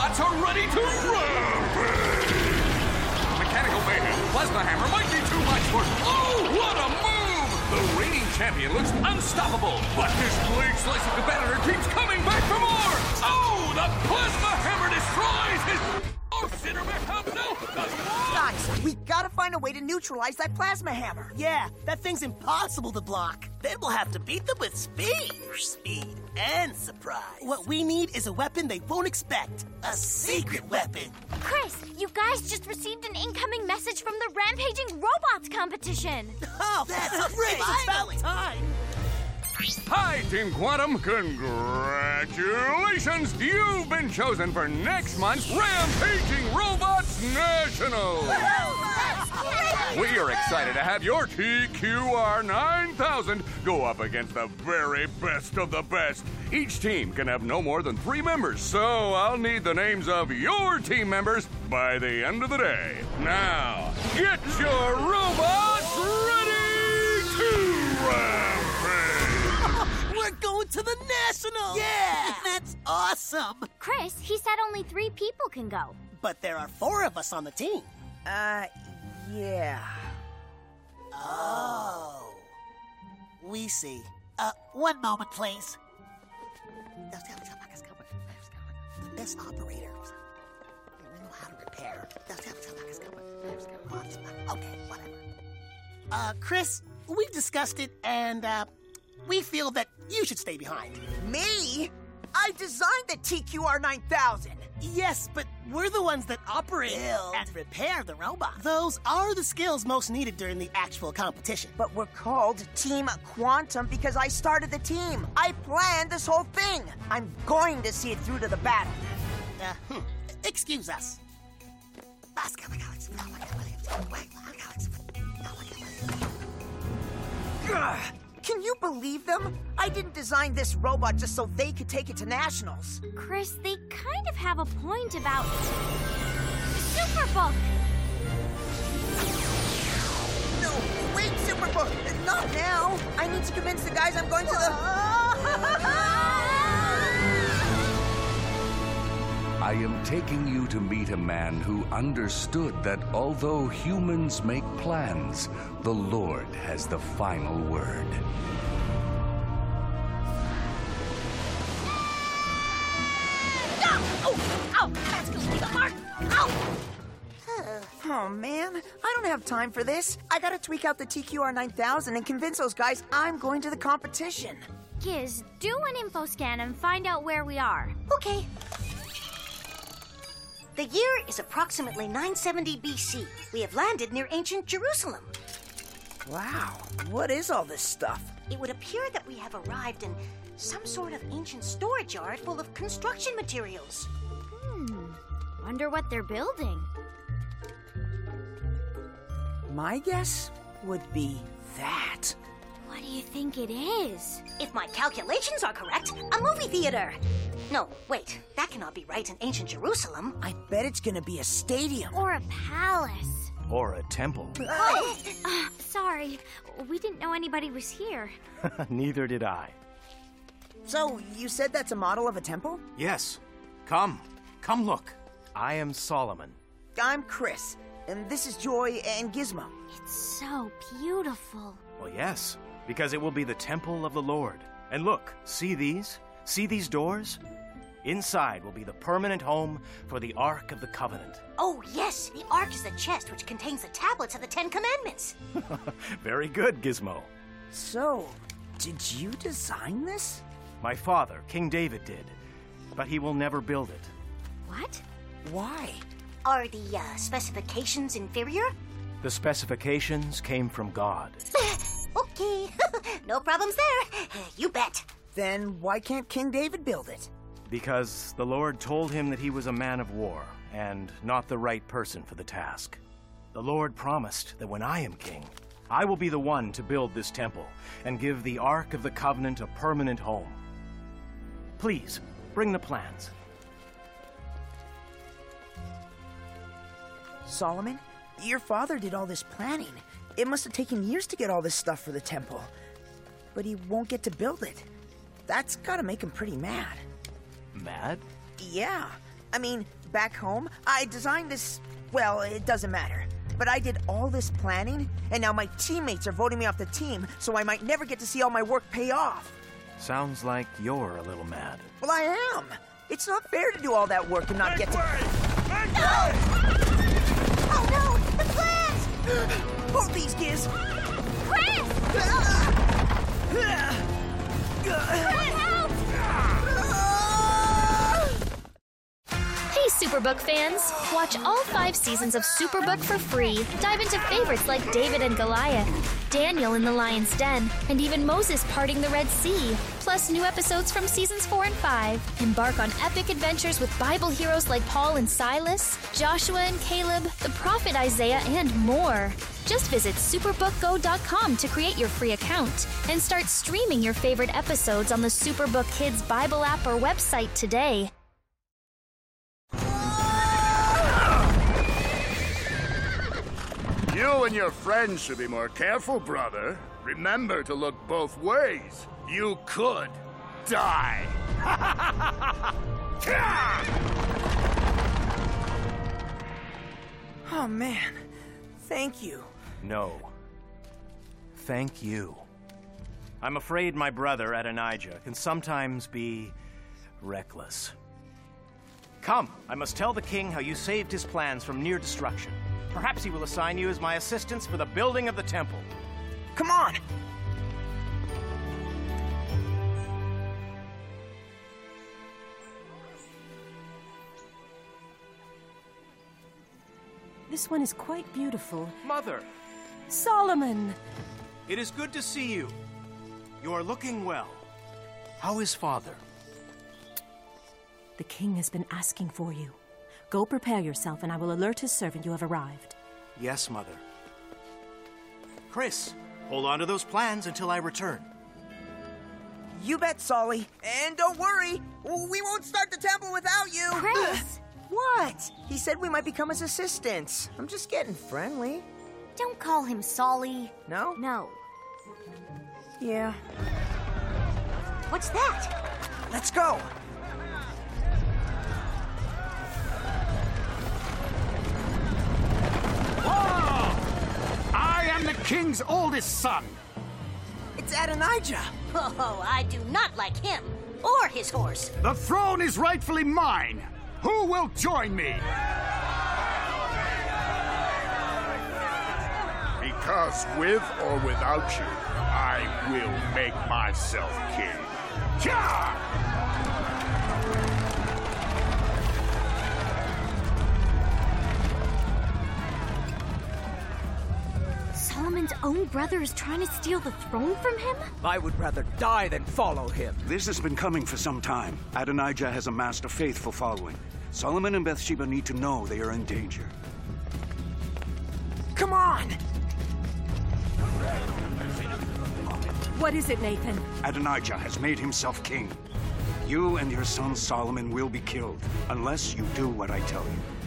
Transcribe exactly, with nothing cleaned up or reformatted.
robots are ready to rampage! Mechanical mayhem. Plasma hammer might be too much for... Oh, what a move! The reigning champion looks unstoppable, but this blade slicing competitor keeps coming back for more! Oh, the plasma hammer destroys his... Oh, Cinnamon comes out! Guys, we gotta find a way to neutralize that plasma hammer. Yeah, that thing's impossible to block. Then we'll have to beat them with speed. Speed and surprise. What we need is a weapon they won't expect. A secret weapon. Chris, you guys just received an incoming message from the Rampaging Robots competition. Oh, that's great. It's about time. Hi, Team Quantum. Congratulations! You've been chosen for next month's Rampaging Robots Nationals. We are excited to have your T Q R nine thousand go up against the very best of the best. Each team can have no more than three members, so I'll need the names of your team members by the end of the day. Now, get your robots ready to rampage! We're going to the Nationals! Yeah! That's awesome! Chris, he said only three people can go. But there are four of us on the team. Uh, yeah. Oh. We see. Uh, one moment, please. The best operators. They know how to repair. Okay, whatever. Uh, Chris, we've discussed it, and, uh, we feel that you should stay behind. Me? I designed the T Q R nine thousand. Yes, but we're the ones that operate Build. and repair the robot. Those are the skills most needed during the actual competition. But we're called Team Quantum because I started the team. I planned this whole thing. I'm going to see it through to the battle. Uh, hmm. Excuse us. Ugh. Can you believe them? I didn't design this robot just so they could take it to nationals. Chris, they kind of have a point about Superbook. No, wait, Superbook, not now. I need to convince the guys I'm going to the... I am taking you to meet a man who understood that although humans make plans, the Lord has the final word. Oh, ow, that's gonna leave a mark. Ow. Oh, man, I don't have time for this. I gotta tweak out the T Q R nine thousand and convince those guys I'm going to the competition. Giz, do an info scan and find out where we are. Okay. The year is approximately nine seventy B C. We have landed near ancient Jerusalem. Wow, what is all this stuff? It would appear that we have arrived in some sort of ancient storage yard full of construction materials. Hmm, wonder what they're building. My guess would be that. What do you think it is? If my calculations are correct, a movie theater. No, wait, that cannot be right in ancient Jerusalem. I bet it's gonna be a stadium. Or a palace. Or a temple. Oh, uh, sorry. We didn't know anybody was here. Neither did I. So, you said that's a model of a temple? Yes. Come. Come look. I am Solomon. I'm Chris, and this is Joy and Gizmo. It's so beautiful. Well, yes, because it will be the temple of the Lord. And look, see these? See these doors? Inside will be the permanent home for the Ark of the Covenant. Oh, yes, the Ark is the chest which contains the tablets of the Ten Commandments. Very good, Gizmo. So, did you design this? My father, King David, did, but he will never build it. What? Why? Are the uh, specifications inferior? The specifications came from God. Okay, no problems there. You bet. Then why can't King David build it? Because the Lord told him that he was a man of war and not the right person for the task. The Lord promised that when I am king, I will be the one to build this temple and give the Ark of the Covenant a permanent home. Please, bring the plans. Solomon, your father did all this planning. It must have taken years to get all this stuff for the temple. But he won't get to build it. That's gotta make him pretty mad. Mad? Yeah. I mean, back home, I designed this... Well, it doesn't matter. But I did all this planning, and now my teammates are voting me off the team, so I might never get to see all my work pay off. Sounds like you're a little mad. Well, I am. It's not fair to do all that work and not Make get to... way! Make No! way! Oh no! The plans! Hold these, Giz! Chris! Chris, help! Hey, Superbook fans! Watch all five seasons of Superbook for free. Dive into favorites like David and Goliath, Daniel in the Lion's Den, and even Moses parting the Red Sea. Plus new episodes from seasons four and five. Embark on epic adventures with Bible heroes like Paul and Silas, Joshua and Caleb, the prophet Isaiah, and more. Just visit superbook go dot com to create your free account and start streaming your favorite episodes on the Superbook Kids Bible app or website today. You and your friends should be more careful, brother. Remember to look both ways. You could die. Oh, man. Thank you. No. Thank you. I'm afraid my brother, Adonijah, can sometimes be reckless. Come, I must tell the king how you saved his plans from near destruction. Perhaps he will assign you as my assistants for the building of the temple. Come on! This one is quite beautiful. Mother, Solomon! it is good to see you. You are looking well. How is father? The king has been asking for you. Go prepare yourself, and I will alert his servant you have arrived. Yes, Mother. Chris, hold on to those plans until I return. You bet, Solly. And don't worry, we won't start the temple without you. Chris! What? He said we might become his assistants. I'm just getting friendly. Don't call him Solly. No? No. Yeah. What's that? Let's go. I am the king's oldest son. It's Adonijah. Oh, I do not like him or his horse. The throne is rightfully mine. Who will join me? Because with or without you, I will make myself king. Cha! Solomon's own brother is trying to steal the throne from him? I would rather die than follow him. This has been coming for some time. Adonijah has amassed a faithful following. Solomon and Bathsheba need to know they are in danger. Come on! What is it, Nathan? Adonijah has made himself king. You and your son Solomon will be killed, unless you do what I tell you.